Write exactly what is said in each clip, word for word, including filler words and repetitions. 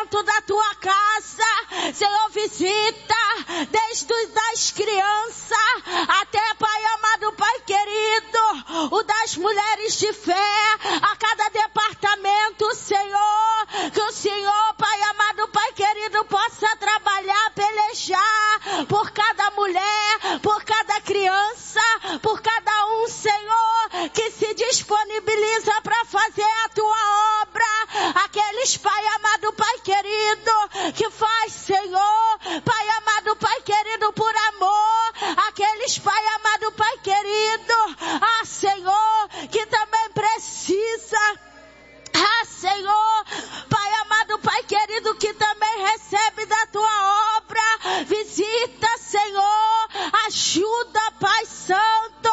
dentro da tua casa. Senhor, visita desde as crianças até, Pai amado, Pai querido, o das mulheres de fé, a cada departamento, Senhor, que o Senhor, Pai amado, Pai querido, possa trabalhar, pelejar por cada mulher, por cada criança, por cada um, Senhor, que se disponibiliza para fazer a tua obra. Aqueles, Pai amado, Pai querido, que faz, Senhor, Pai amado, Pai querido, por amor. Aqueles, Pai amado, Pai querido, ah, Senhor, que também precisa, ah, Senhor, Pai amado, Pai querido, que também recebe da tua obra. Visita, Senhor, ajuda, Pai Santo,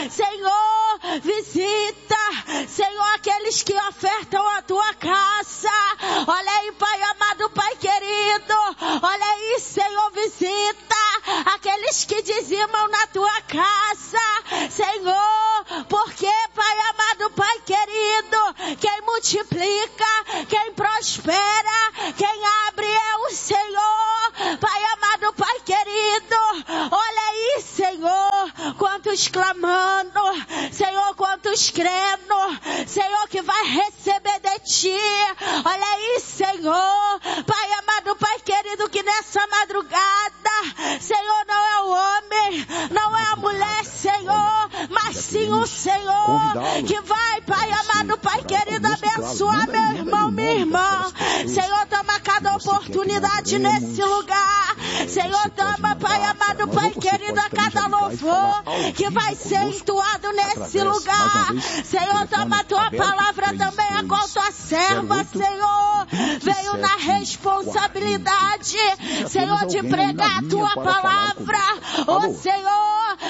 Senhor, visita, Senhor, aqueles que ofertam a tua casa. Olha aí, Pai amado, Pai querido, olha aí, Senhor, visita aqueles que dizimam na tua casa, Senhor, porque, Pai amado, Pai querido, quem multiplica, quem prospera, quem abre é o Senhor, Pai amado, Pai querido. Olha aí, Senhor, quantos clamando, Senhor, quantos crendo, Senhor, que vai receber de ti. Olha aí, Senhor, Pai amado, Pai querido, que nessa madrugada, Senhor, não é o homem, não é a mulher, Senhor, mas sim o Senhor, que vai, Pai amado, Pai querido, abençoar meu irmão, minha irmã. Senhor, toma cada oportunidade nesse lugar. Senhor, toma, Pai amado, Pai querido, a cada louvor que vai ser entoado nesse lugar. Senhor, toma a tua palavra também, a qual tua serva, Senhor, veio na responsabilidade, Senhor, de pregar a tua palavra. Ô Senhor,